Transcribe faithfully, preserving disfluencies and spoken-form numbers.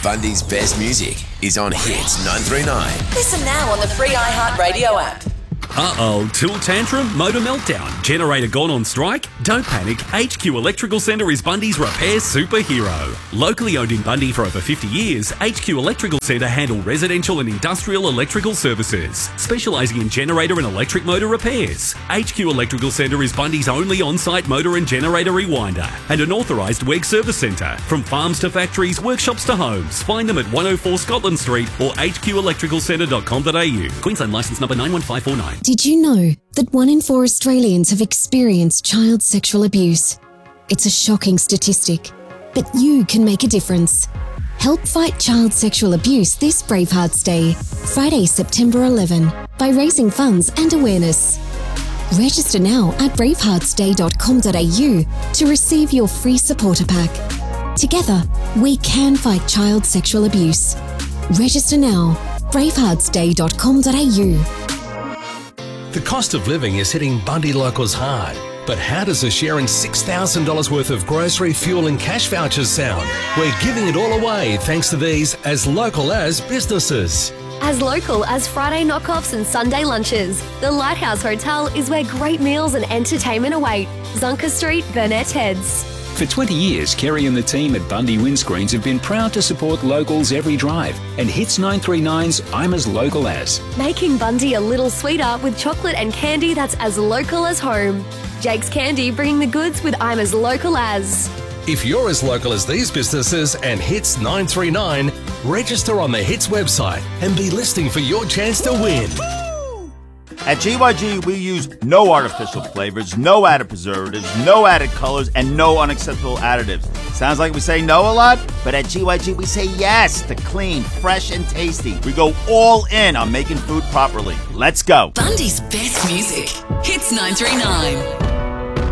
Bundy's best music is on Hits nine three nine. Listen now on the free iHeartRadio app. Uh-oh, tool tantrum, motor meltdown, generator gone on strike? Don't panic, H Q Electrical Centre is Bundy's repair superhero. Locally owned in Bundy for over fifty years, H Q Electrical Centre handle residential and industrial electrical services, specialising in generator and electric motor repairs. H Q Electrical Centre is Bundy's only on-site motor and generator rewinder and an authorised W E G service centre. From farms to factories, workshops to homes, find them at one oh four Scotland Street or h q electrical centre dot com dot a u. Queensland licence number nine one five four nine. Did you know that one in four Australians have experienced child sexual abuse? It's a shocking statistic, but you can make a difference. Help fight child sexual abuse this Bravehearts Day, Friday, September eleventh, by raising funds and awareness. Register now at bravehearts day dot com dot a u to receive your free supporter pack. Together, we can fight child sexual abuse. Register now, bravehearts day dot com dot a u. The cost of living is hitting Bundy locals hard. But how does a sharing six thousand dollars worth of grocery, fuel and cash vouchers sound? We're giving it all away thanks to these as local as businesses. As local as Friday knockoffs and Sunday lunches, the Lighthouse Hotel is where great meals and entertainment await. Zunker Street, Burnett Heads. For twenty years, Kerry and the team at Bundy Windscreens have been proud to support locals every drive. And Hits nine three nine's I'm As Local As. Making Bundy a little sweeter with chocolate and candy that's as local as home. Jake's Candy bringing the goods with I'm As Local As. If you're as local as these businesses and Hits nine three nine, register on the Hits website and be listening for your chance to win. At G Y G, we use no artificial flavors, no added preservatives, no added colors, and no unacceptable additives. Sounds like we say no a lot, but at G Y G, we say yes to clean, fresh, and tasty. We go all in on making food properly. Let's go. Bundy's best music. Hits nine three nine.